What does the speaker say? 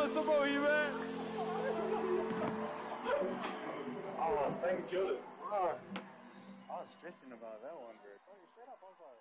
on some more, you man. Oh, thank you. I was stressing about that one, bro. Oh, straight up, I was like.